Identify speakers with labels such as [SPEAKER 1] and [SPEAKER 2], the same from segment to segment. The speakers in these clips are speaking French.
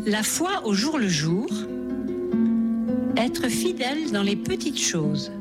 [SPEAKER 1] La foi au jour le jour, être fidèle dans les petites choses.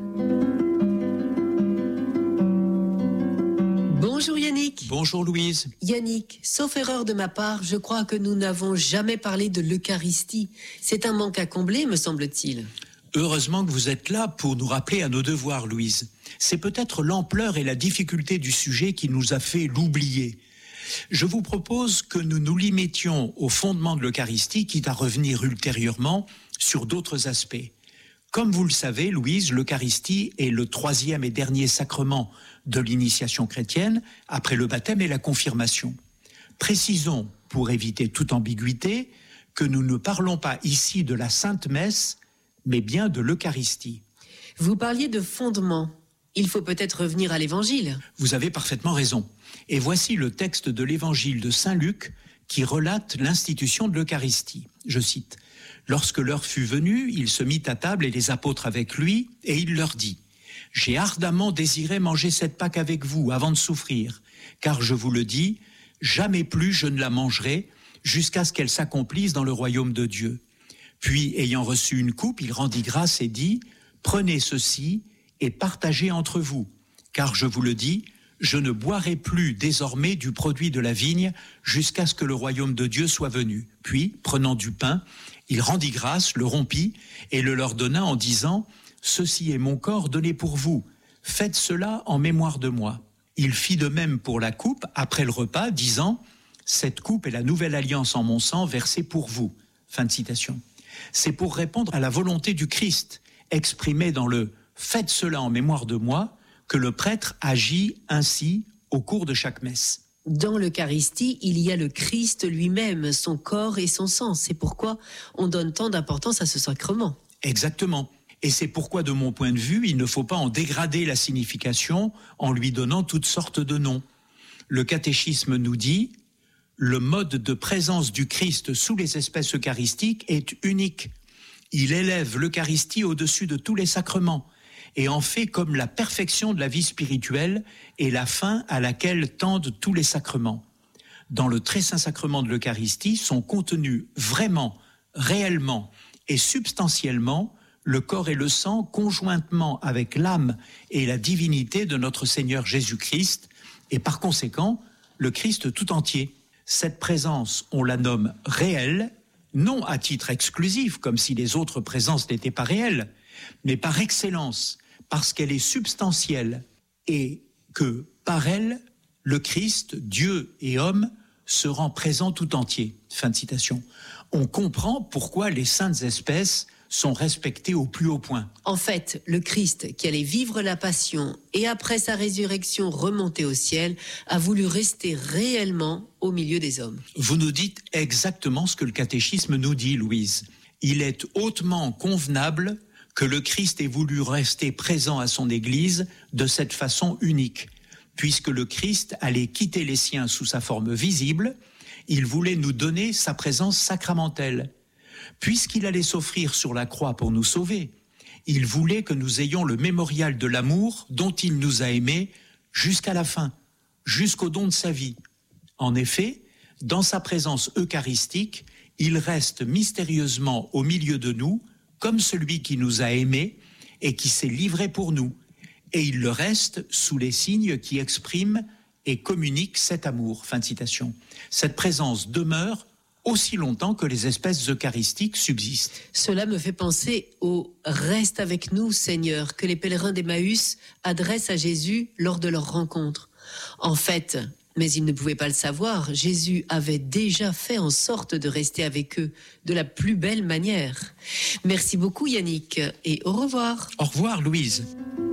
[SPEAKER 2] Bonjour Yannick.
[SPEAKER 3] Bonjour Louise.
[SPEAKER 2] Yannick, sauf erreur de ma part, je crois que nous n'avons jamais parlé de l'Eucharistie. C'est un manque à combler, me semble-t-il.
[SPEAKER 3] Heureusement que vous êtes là pour nous rappeler à nos devoirs, Louise. C'est peut-être l'ampleur et la difficulté du sujet qui nous a fait l'oublier. Je vous propose que nous nous limitions au fondement de l'Eucharistie, quitte à revenir ultérieurement sur d'autres aspects. Comme vous le savez, Louise, l'Eucharistie est le troisième et dernier sacrement de l'initiation chrétienne, après le baptême et la confirmation. Précisons, pour éviter toute ambiguïté, que nous ne parlons pas ici de la Sainte Messe, mais bien de l'Eucharistie.
[SPEAKER 2] Vous parliez de fondement. Il faut peut-être revenir à l'Évangile.
[SPEAKER 3] Vous avez parfaitement raison. Et voici le texte de l'Évangile de Saint Luc qui relate l'institution de l'Eucharistie. Je cite. « Lorsque l'heure fut venue, il se mit à table et les apôtres avec lui, et il leur dit « J'ai ardemment désiré manger cette Pâque avec vous avant de souffrir, car je vous le dis, jamais plus je ne la mangerai, jusqu'à ce qu'elle s'accomplisse dans le royaume de Dieu. » Puis, ayant reçu une coupe, il rendit grâce et dit « Prenez ceci et partagez entre vous, car je vous le dis, je ne boirai plus désormais du produit de la vigne jusqu'à ce que le royaume de Dieu soit venu. » Puis, prenant du pain, il rendit grâce, le rompit et le leur donna en disant « Ceci est mon corps donné pour vous. Faites cela en mémoire de moi. » Il fit de même pour la coupe après le repas, disant « Cette coupe est la nouvelle alliance en mon sang versée pour vous. » Fin de citation. C'est pour répondre à la volonté du Christ, exprimée dans le « Faites cela en mémoire de moi » que le prêtre agit ainsi au cours de chaque messe.
[SPEAKER 2] Dans l'Eucharistie, il y a le Christ lui-même, son corps et son sang. C'est pourquoi on donne tant d'importance à ce sacrement.
[SPEAKER 3] Exactement. Et c'est pourquoi, de mon point de vue, il ne faut pas en dégrader la signification en lui donnant toutes sortes de noms. Le catéchisme nous dit « Le mode de présence du Christ sous les espèces eucharistiques est unique. Il élève l'Eucharistie au-dessus de tous les sacrements et en fait comme la perfection de la vie spirituelle et la fin à laquelle tendent tous les sacrements. Dans le très saint sacrement de l'Eucharistie sont contenus vraiment, réellement et substantiellement le corps et le sang conjointement avec l'âme et la divinité de notre Seigneur Jésus-Christ et par conséquent le Christ tout entier. Cette présence, on la nomme réelle, non à titre exclusif, comme si les autres présences n'étaient pas réelles, mais par excellence, parce qu'elle est substantielle et que, par elle, le Christ, Dieu et homme, se rend présent tout entier. Fin de citation. On comprend pourquoi les saintes espèces sont respectées au plus haut point.
[SPEAKER 2] En fait, le Christ, qui allait vivre la passion et après sa résurrection remonter au ciel, a voulu rester réellement au milieu des hommes.
[SPEAKER 3] Vous nous dites exactement ce que le catéchisme nous dit, Louise. Il est hautement convenable que le Christ ait voulu rester présent à son Église de cette façon unique. Puisque le Christ allait quitter les siens sous sa forme visible, il voulait nous donner sa présence sacramentelle. Puisqu'il allait s'offrir sur la croix pour nous sauver, il voulait que nous ayons le mémorial de l'amour dont il nous a aimés jusqu'à la fin, jusqu'au don de sa vie. En effet, dans sa présence eucharistique, il reste mystérieusement au milieu de nous, comme celui qui nous a aimés et qui s'est livré pour nous. Et il le reste sous les signes qui expriment et communiquent cet amour. Fin de citation. Cette présence demeure aussi longtemps que les espèces eucharistiques subsistent.
[SPEAKER 2] Cela me fait penser au « Reste avec nous, Seigneur » que les pèlerins d'Emmaüs adressent à Jésus lors de leur rencontre. En fait, mais ils ne pouvaient pas le savoir, Jésus avait déjà fait en sorte de rester avec eux de la plus belle manière. Merci beaucoup Yannick et au revoir.
[SPEAKER 3] Au revoir Louise.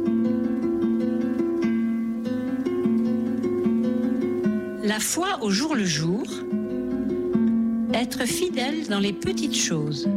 [SPEAKER 1] La foi au jour le jour, être fidèle dans les petites choses.